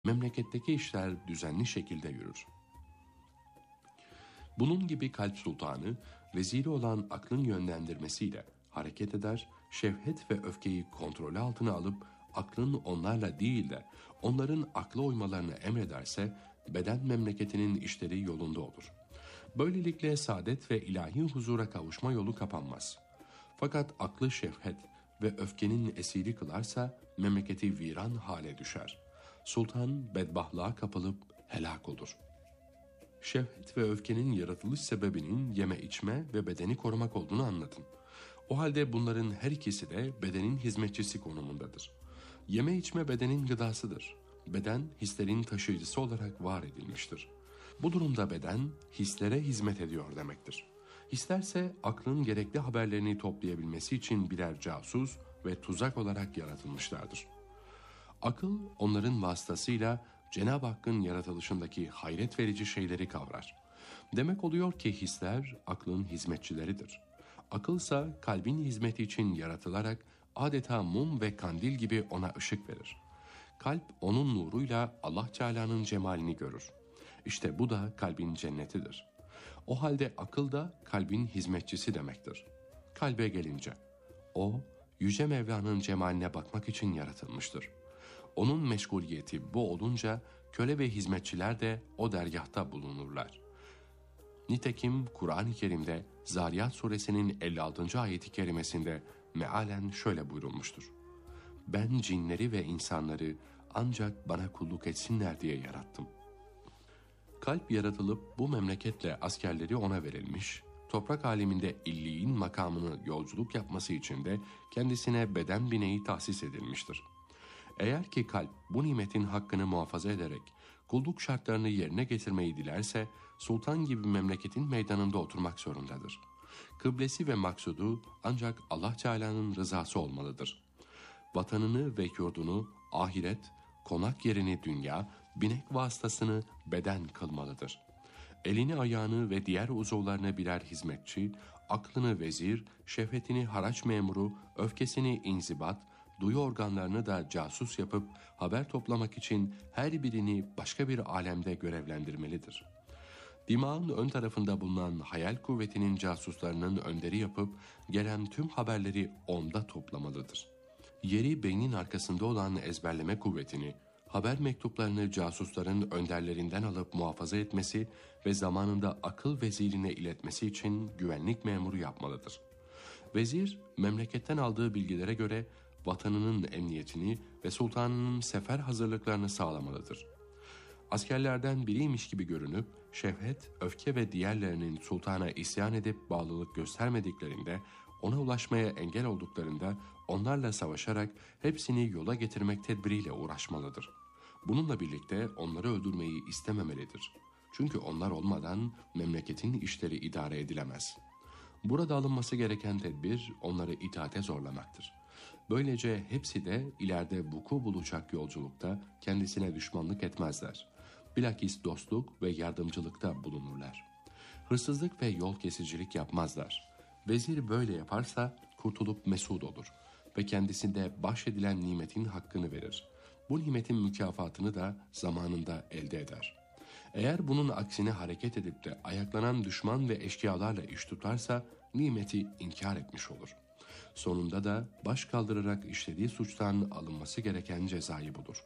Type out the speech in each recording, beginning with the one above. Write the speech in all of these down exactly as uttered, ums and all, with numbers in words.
memleketteki işler düzenli şekilde yürür. Bunun gibi kalp sultanı, veziri olan aklın yönlendirmesiyle hareket eder, şehvet ve öfkeyi kontrolü altına alıp aklın onlarla değil de onların akla uymalarını emrederse beden memleketinin işleri yolunda olur. Böylelikle saadet ve ilahi huzura kavuşma yolu kapanmaz. Fakat aklı şehvet ve öfkenin esiri kılarsa memleketi viran hale düşer. Sultan bedbahtlığa kapılıp helak olur. Şehvet ve öfkenin yaratılış sebebinin yeme içme ve bedeni korumak olduğunu anladın. O halde bunların her ikisi de bedenin hizmetçisi konumundadır. Yeme içme bedenin gıdasıdır. Beden hislerin taşıyıcısı olarak var edilmiştir. Bu durumda beden hislere hizmet ediyor demektir. Hislerse aklın gerekli haberlerini toplayabilmesi için birer casus ve tuzak olarak yaratılmışlardır. Akıl onların vasıtasıyla Cenab-ı Hakk'ın yaratılışındaki hayret verici şeyleri kavrar. Demek oluyor ki hisler aklın hizmetçileridir. Akılsa kalbin hizmeti için yaratılarak adeta mum ve kandil gibi ona ışık verir. Kalp onun nuruyla Allah Teala'nın cemalini görür. İşte bu da kalbin cennetidir. O halde akıl da kalbin hizmetçisi demektir. Kalbe gelince, o Yüce Mevla'nın cemaline bakmak için yaratılmıştır. Onun meşguliyeti bu olunca köle ve hizmetçiler de o dergahta bulunurlar. Nitekim Kur'an-ı Kerim'de Zariyat suresinin elli altıncı ayeti kerimesinde mealen şöyle buyurulmuştur. Ben cinleri ve insanları ancak bana kulluk etsinler diye yarattım. Kalp yaratılıp bu memleketle askerleri ona verilmiş, toprak aleminde illiğin makamını yolculuk yapması için de kendisine beden bineği tahsis edilmiştir. Eğer ki kalp bu nimetin hakkını muhafaza ederek kulluk şartlarını yerine getirmeyi dilerse sultan gibi memleketin meydanında oturmak zorundadır. Kıblesi ve maksudu ancak Allah Teala'nın rızası olmalıdır. Vatanını ve yurdunu ahiret, konak yerini dünya, binek vasıtasını beden kılmalıdır. Elini ayağını ve diğer uzuvlarını birer hizmetçi, aklını vezir, şehvetini haraç memuru, öfkesini inzibat, duyu organlarını da casus yapıp haber toplamak için her birini başka bir alemde görevlendirmelidir. Dimağın ön tarafında bulunan hayal kuvvetinin casuslarının önderi yapıp gelen tüm haberleri onda toplamalıdır. Yeri beynin arkasında olan ezberleme kuvvetini, haber mektuplarını casusların önderlerinden alıp muhafaza etmesi ve zamanında akıl vezirine iletmesi için güvenlik memuru yapmalıdır. Vezir, memleketten aldığı bilgilere göre vatanının emniyetini ve sultanının sefer hazırlıklarını sağlamalıdır. Askerlerden biriymiş gibi görünüp şehvet, öfke ve diğerlerinin sultana isyan edip bağlılık göstermediklerinde, ona ulaşmaya engel olduklarında onlarla savaşarak hepsini yola getirmek tedbiriyle uğraşmalıdır. Bununla birlikte onları öldürmeyi istememelidir. Çünkü onlar olmadan memleketin işleri idare edilemez. Burada alınması gereken tedbir onları itaate zorlamaktır. Böylece hepsi de ileride vuku bulacak yolculukta kendisine düşmanlık etmezler. Bilakis dostluk ve yardımcılıkta bulunurlar. Hırsızlık ve yol kesicilik yapmazlar. Vezir böyle yaparsa kurtulup mesut olur ve kendisinde bahşedilen nimetin hakkını verir. Bu nimetin mükafatını da zamanında elde eder. Eğer bunun aksine hareket edip de ayaklanan düşman ve eşkıyalarla iş tutarsa nimeti inkar etmiş olur. Sonunda da baş kaldırarak işlediği suçtan alınması gereken cezayı bulur.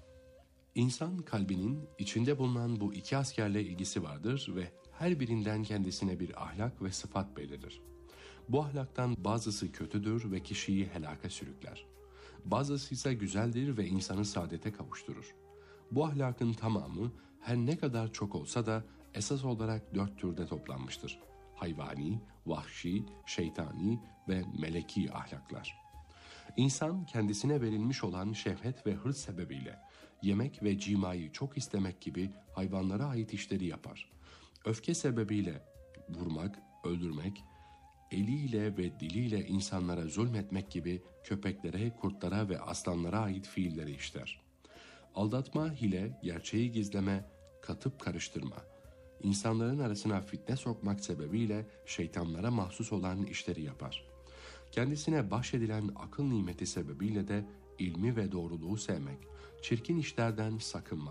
İnsan kalbinin içinde bulunan bu iki askerle ilgisi vardır ve her birinden kendisine bir ahlak ve sıfat belirlir. Bu ahlaktan bazısı kötüdür ve kişiyi helaka sürükler. Bazısı ise güzeldir ve insanı saadete kavuşturur. Bu ahlakın tamamı her ne kadar çok olsa da esas olarak dört türde toplanmıştır. Hayvani, vahşi, şeytani ve meleki ahlaklar. İnsan kendisine verilmiş olan şehvet ve hırs sebebiyle yemek ve cimayı çok istemek gibi hayvanlara ait işleri yapar. Öfke sebebiyle vurmak, öldürmek, eliyle ve diliyle insanlara zulmetmek gibi köpeklere, kurtlara ve aslanlara ait fiilleri işler. Aldatma, hile, gerçeği gizleme, katıp karıştırma, insanların arasına fitne sokmak sebebiyle şeytanlara mahsus olan işleri yapar. Kendisine bahşedilen akıl nimeti sebebiyle de ilmi ve doğruluğu sevmek, çirkin işlerden sakınmak.